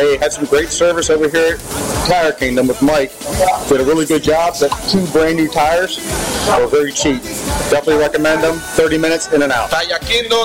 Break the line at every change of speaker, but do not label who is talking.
Hey, had some great service over here at Tire Kingdom with Mike. Did a really good job. Got 2 brand new tires. They were very cheap. Definitely recommend them. 30 minutes in and out.
Tire Kingdom